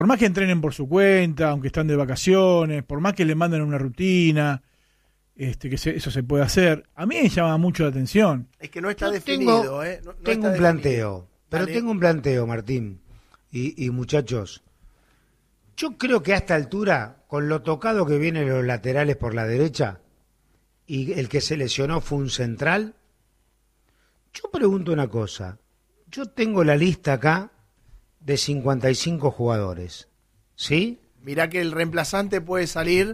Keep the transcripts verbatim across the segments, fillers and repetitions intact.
por más que entrenen por su cuenta, aunque están de vacaciones, por más que le manden una rutina, este, que se, eso se puede hacer, a mí me llama mucho la atención. Es que no está Yo definido, tengo, ¿eh? No, no tengo está un planteo, definido. pero Dale. tengo un planteo, Martín y, y muchachos. Yo creo que a esta altura, con lo tocado que vienen los laterales por la derecha, y el que se lesionó fue un central, yo pregunto una cosa. Yo tengo la lista acá de cincuenta y cinco jugadores, ¿sí? Mirá que el reemplazante puede salir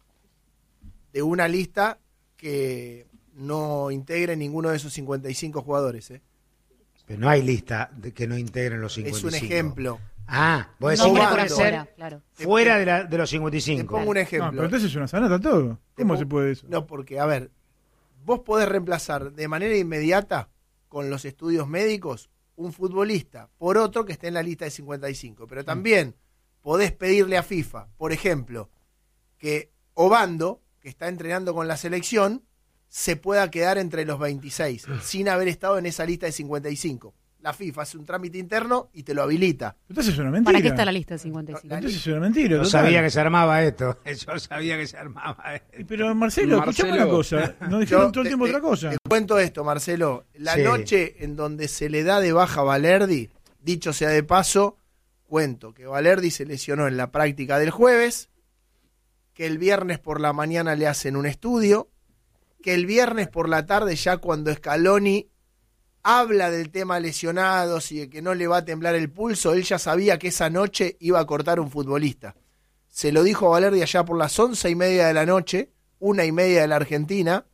de una lista que no integre ninguno de esos cincuenta y cinco jugadores, ¿eh? Pero no hay lista de que no integren los cincuenta y cinco. Es un ejemplo. Ah, vos No, decís que Obando. puede ser fuera, claro. fuera de, la, de los cincuenta y Te cinco. pongo un No, ejemplo. pero entonces es una sanata todo. Te ¿Cómo pongo- se puede eso? No, porque, a ver, vos podés reemplazar de manera inmediata con los estudios médicos un futbolista por otro que esté en la lista de cincuenta y cinco. Pero también podés pedirle a FIFA, por ejemplo, que Obando, que está entrenando con la selección, se pueda quedar entre los veintiséis, sin haber estado en esa lista de cincuenta y cinco. La FIFA hace un trámite interno y te lo habilita. Entonces es una mentira. ¿Para qué está la lista de cincuenta y cinco? Entonces es una mentira. Yo total. sabía que se armaba esto. Yo sabía que se armaba esto. Pero Marcelo, escuchame Marcelo. una cosa. Nos Yo dijeron todo el te- tiempo te- otra cosa. Te cuento esto, Marcelo. La Sí. noche en donde se le da de baja a Valerdi, dicho sea de paso, cuento que Valerdi se lesionó en la práctica del jueves, que el viernes por la mañana le hacen un estudio, que el viernes por la tarde, ya cuando Scaloni habla del tema lesionados y de que no le va a temblar el pulso, él ya sabía que esa noche iba a cortar un futbolista. Se lo dijo a Valerdi allá por las once y media de la noche, una y media de la Argentina,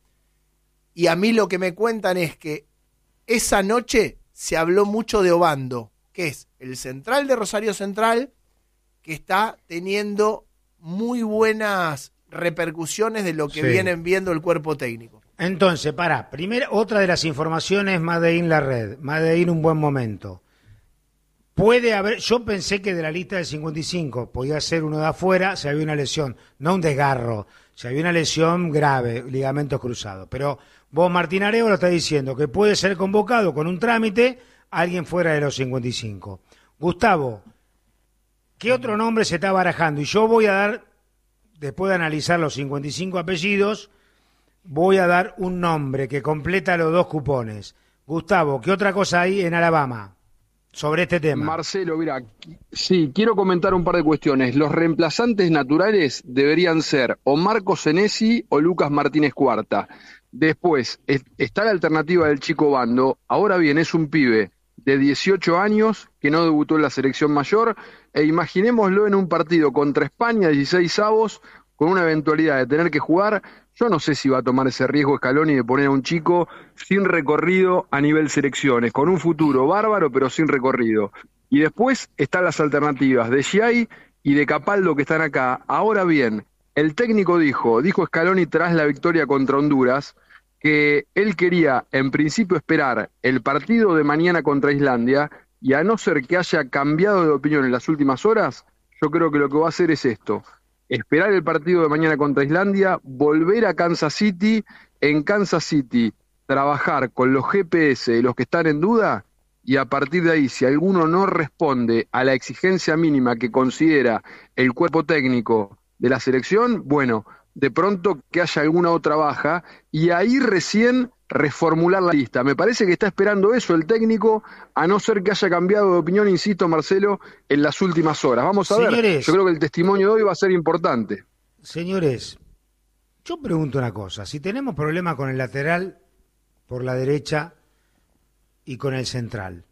y a mí lo que me cuentan es que esa noche se habló mucho de Obando, que es el central de Rosario Central, que está teniendo muy buenas repercusiones de lo que Sí. vienen viendo el cuerpo técnico. Entonces, para, primero, otra de las informaciones, Made in la red, Made in un buen momento. Puede haber, yo pensé que de la lista de cincuenta y cinco podía ser uno de afuera si había una lesión, no un desgarro, si había una lesión grave, ligamentos cruzados. Pero vos, Martín Areo, lo está diciendo, que puede ser convocado con un trámite alguien fuera de los cincuenta y cinco. Gustavo, ¿qué otro nombre se está barajando? Y yo voy a dar, después de analizar los cincuenta y cinco apellidos, voy a dar un nombre que completa los dos cupones. Gustavo, ¿qué otra cosa hay en Alabama sobre este tema? Marcelo, mira, sí, quiero comentar un par de cuestiones. Los reemplazantes naturales deberían ser o Marco Senesi o Lucas Martínez Cuarta. Después, es- está la alternativa del Chico Obando. Ahora bien, es un pibe de dieciocho años que no debutó en la selección mayor, e imaginémoslo en un partido contra España, dieciséis avos, con una eventualidad de tener que jugar. Yo no sé si va a tomar ese riesgo Scaloni de poner a un chico sin recorrido a nivel selecciones, con un futuro bárbaro pero sin recorrido. Y después están las alternativas de Giai y de Capaldo que están acá. Ahora bien, el técnico dijo, dijo Scaloni tras la victoria contra Honduras, que él quería en principio esperar el partido de mañana contra Islandia, y a no ser que haya cambiado de opinión en las últimas horas, yo creo que lo que va a hacer es esto: esperar el partido de mañana contra Islandia, volver a Kansas City, en Kansas City trabajar con los G P S de los que están en duda, y a partir de ahí, si alguno no responde a la exigencia mínima que considera el cuerpo técnico de la selección, bueno, de pronto que haya alguna otra baja, y ahí recién reformular la lista. Me parece que está esperando eso el técnico, a no ser que haya cambiado de opinión, insisto, Marcelo, en las últimas horas. Vamos a ver, Señores. yo creo que el testimonio de hoy va a ser importante. Señores, yo pregunto una cosa. Si tenemos problemas con el lateral por la derecha y con el central,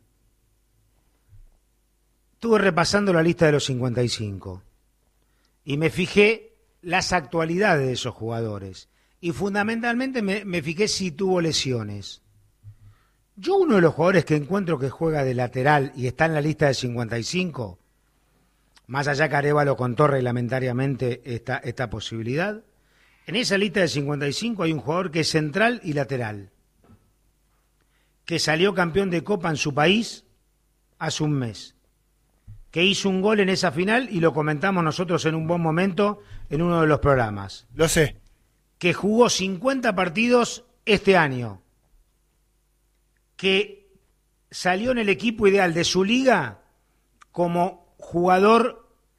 estuve repasando la lista de los cincuenta y cinco y me fijé las actualidades de esos jugadores y fundamentalmente me, me fijé si tuvo lesiones. Yo uno de los jugadores que encuentro que juega de lateral y está en la lista de cincuenta y cinco, más allá que Arévalo contó reglamentariamente esta, esta posibilidad, en esa lista de cincuenta y cinco hay un jugador que es central y lateral, que salió campeón de Copa en su país hace un mes, que hizo un gol en esa final y lo comentamos nosotros en un buen momento en uno de los programas, Lo sé. que jugó cincuenta partidos este año, que salió en el equipo ideal de su liga como jugador